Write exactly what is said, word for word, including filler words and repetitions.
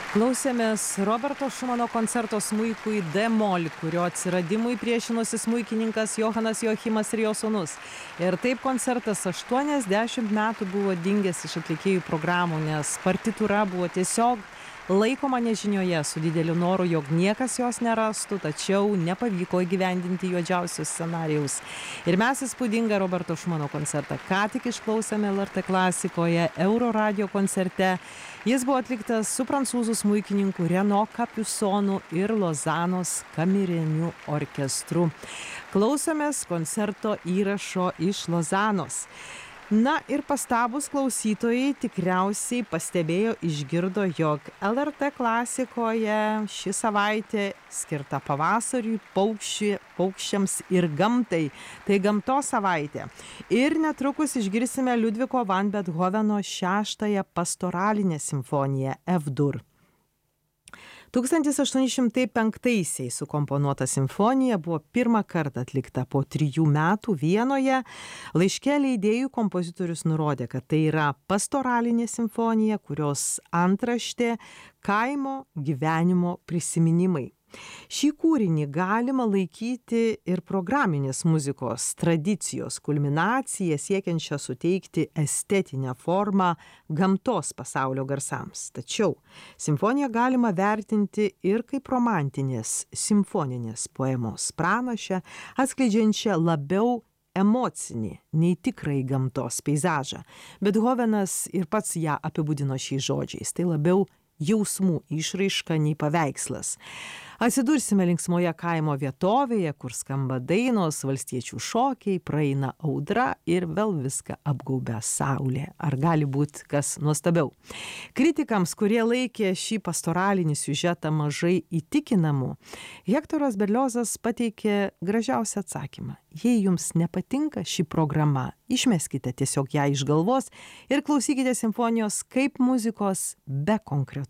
Klausėmės Roberto Šumano koncerto smuikui D-mol, kurio atsiradimui priešinosi smuikininkas Johanas Joachimas ir jo sūnus. Ir taip koncertas aštuoniasdešimt metų buvo dingęs iš atlikėjų programų, nes partitūra buvo tiesiog laikoma nežinioje su dideliu noru, jog niekas jos nerastų, tačiau nepavyko įgyvendinti juodžiausius scenarijaus. Ir mes įspūdingą Roberto Šumano koncertą ką tik išklausėme L R T klasikoje Euro radio koncerte. Jis buvo atliktas su prancūzų smuikininku Reno Kapusonu ir Lozanos kameriniu orkestru. Klausomės koncerto įrašo iš Lozanos. Na ir pastabus klausytojai tikriausiai pastebėjo, išgirdo, jog L R T klasikoje ši savaitė skirta pavasariui, paukščiui, paukščiams ir gamtai. Tai gamtos savaitė. Ir netrukus išgirsime Liudviko van Bethoveno šeštąją pastoralinę simfoniją F-dur. tūkstantis aštuoni šimtai penktaisiais sukomponuota simfonija buvo pirmą kartą atlikta po trijų metų Vienoje. Laiške leidėjų kompozitorius nurodė, kad tai yra pastoralinė simfonija, kurios antraštė kaimo gyvenimo prisiminimai. Šį kūrinį galima laikyti ir programinės muzikos tradicijos kulminacija, siekiančią suteikti estetinę formą gamtos pasaulio garsams. Tačiau simfoniją galima vertinti ir kaip romantinės simfoninės poemos pranašę, atskleidžiančią labiau emocinį nei tikrai gamtos peizažą. Bethovenas ir pats ją apibūdino šiais žodžiais. Tai labiau jausmų išraiška nei paveikslas. Atsidursime linksmoje kaimo vietovėje, kur skamba dainos, valstiečių šokiai, praeina audra ir vėl viską apgaubia saulė. Ar gali būti kas nuostabiau? Kritikams, kurie laikė šį pastoralinį siužetą mažai įtikinamu, Hektoras Berliozas pateikė gražiausią atsakymą. Jei jums nepatinka ši programa, išmeskite tiesiog ją iš galvos ir klausykite simfonijos kaip muzikos be konkretumo.